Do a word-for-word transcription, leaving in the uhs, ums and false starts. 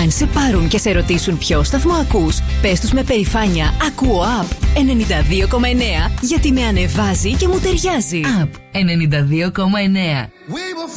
Αν σε πάρουν και σε ρωτήσουν ποιο σταθμό ακούς, πες τους με περηφάνεια «Ακούω Απ ενενήντα δύο κόμμα εννέα» γιατί με ανεβάζει και μου ταιριάζει. Απ ενενήντα δύο κόμμα εννέα.